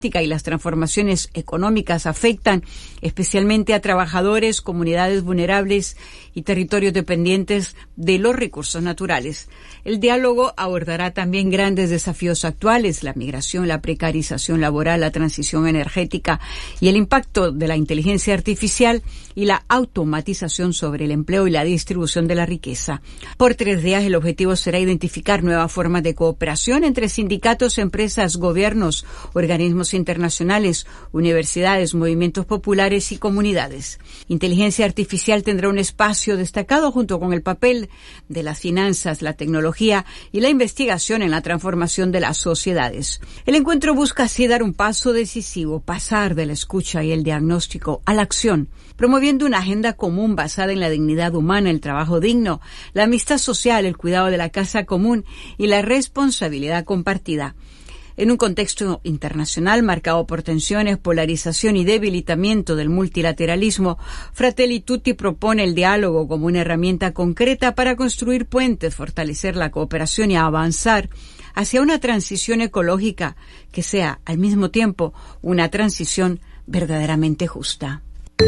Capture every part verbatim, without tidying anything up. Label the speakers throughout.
Speaker 1: y las transformaciones económicas afectan especialmente a trabajadores, comunidades vulnerables y territorios dependientes de los recursos naturales. El diálogo abordará también grandes desafíos actuales, la migración, la precarización laboral, la transición energética y el impacto de la inteligencia artificial y la automatización sobre el empleo y la distribución de la riqueza. Por tres días el objetivo será identificar nuevas formas de cooperación entre sindicatos, empresas, gobiernos, organismos internacionales, universidades, movimientos populares y comunidades. Inteligencia artificial tendrá un espacio destacado junto con el papel de las finanzas, la tecnología y la investigación en la transformación de las sociedades. El encuentro busca así dar un paso decisivo, pasar de la escucha y el diagnóstico a la acción, promoviendo una agenda común basada en la dignidad humana, el trabajo digno, la amistad social, el cuidado de la casa común y la responsabilidad compartida. En un contexto internacional marcado por tensiones, polarización y debilitamiento del multilateralismo, Fratelli Tutti propone el diálogo como una herramienta concreta para construir puentes, fortalecer la cooperación y avanzar hacia una transición ecológica que sea, al mismo tiempo, una transición verdaderamente justa.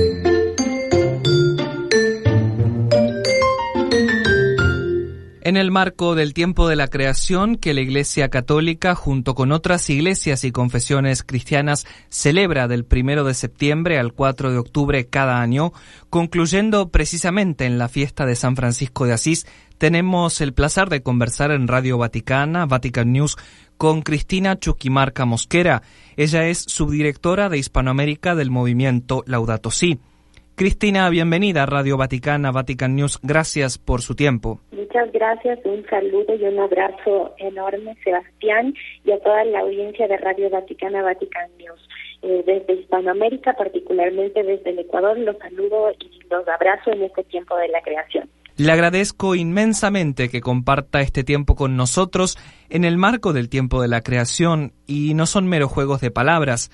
Speaker 2: En el marco del tiempo de la creación que la Iglesia Católica, junto con otras iglesias y confesiones cristianas, celebra del primero de septiembre al cuatro de octubre cada año, concluyendo precisamente en la fiesta de San Francisco de Asís, tenemos el placer de conversar en Radio Vaticana, Vatican News, con Cristina Chuquimarca Mosquera. Ella es subdirectora de Hispanoamérica del movimiento Laudato Si. Cristina, bienvenida a Radio Vaticana, Vatican News. Gracias por su tiempo.
Speaker 3: Muchas gracias, un saludo y un abrazo enorme, Sebastián, y a toda la audiencia de Radio Vaticana, Vatican News. Eh, desde Hispanoamérica, particularmente desde el Ecuador, los saludo y los abrazo en este tiempo de la creación.
Speaker 2: Le agradezco inmensamente que comparta este tiempo con nosotros en el marco del tiempo de la creación, y no son meros juegos de palabras,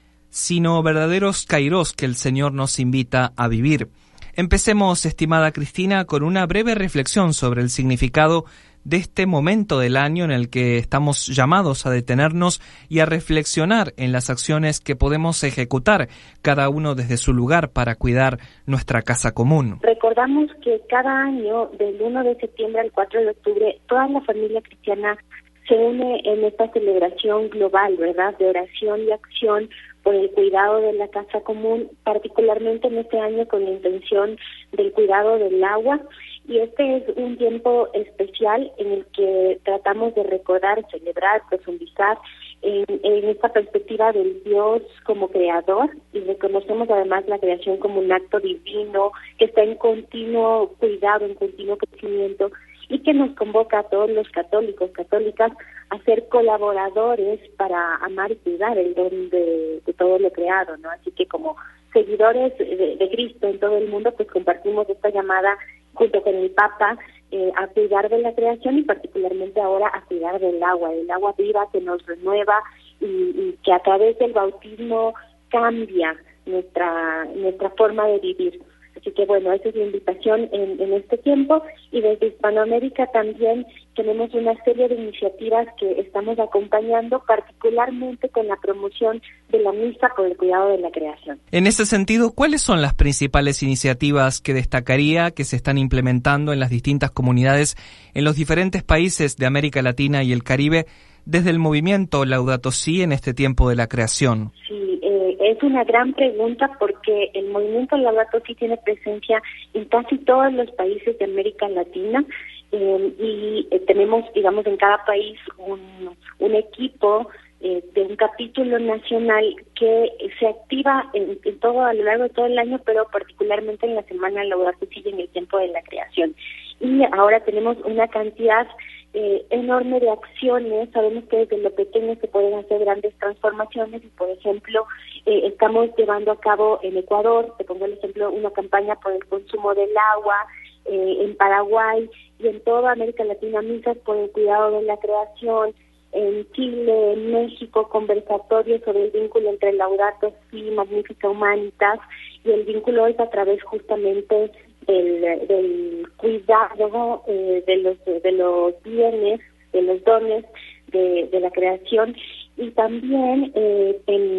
Speaker 2: sino verdaderos kairos que el Señor nos invita a vivir. Empecemos, estimada Cristina, con una breve reflexión sobre el significado de este momento del año en el que estamos llamados a detenernos y a reflexionar en las acciones que podemos ejecutar, cada uno desde su lugar, para cuidar nuestra casa común.
Speaker 3: Recordamos que cada año, del uno de septiembre al cuatro de octubre, toda la familia cristiana se une en esta celebración global, ¿verdad?, de oración y acción por el cuidado de la casa común, particularmente en este año con la intención del cuidado del agua. Y este es un tiempo especial en el que tratamos de recordar, celebrar, profundizar en, en esta perspectiva del Dios como creador, y reconocemos además la creación como un acto divino que está en continuo cuidado, en continuo crecimiento, y que nos convoca a todos los católicos, católicas, a ser colaboradores para amar y cuidar el don de, de todo lo creado, ¿no? Así que como seguidores de, de Cristo en todo el mundo, pues compartimos esta llamada junto con el Papa eh, a cuidar de la creación, y particularmente ahora a cuidar del agua, del agua viva que nos renueva y, y que a través del bautismo cambia nuestra nuestra forma de vivir. Así que bueno, esa es la invitación en, en este tiempo, y desde Hispanoamérica también tenemos una serie de iniciativas que estamos acompañando, particularmente con la promoción de la misa por el cuidado de la creación.
Speaker 2: En ese sentido, ¿cuáles son las principales iniciativas que destacaría que se están implementando en las distintas comunidades en los diferentes países de América Latina y el Caribe desde el movimiento Laudato Si en este tiempo de la creación?
Speaker 3: Sí, eh, es una gran pregunta porque el movimiento Laudato Si tiene presencia en casi todos los países de América Latina, eh, y eh, tenemos, digamos, en cada país un, un equipo eh, de un capítulo nacional que se activa en, en todo a lo largo de todo el año, pero particularmente en la semana Laudato Si y en el tiempo de la creación. Y ahora tenemos una cantidad Eh, enorme de acciones. Sabemos que desde lo pequeño se pueden hacer grandes transformaciones, y por ejemplo eh, estamos llevando a cabo en Ecuador, te pongo el ejemplo, una campaña por el consumo del agua, eh, en Paraguay y en toda América Latina, misas por el cuidado de la creación, en Chile, en México, conversatorios sobre el vínculo entre Laudato Si, Magnificat Humanitas, y el vínculo es a través justamente del, del cuidado eh, de los de los bienes, de los dones de, de la creación, y también eh, en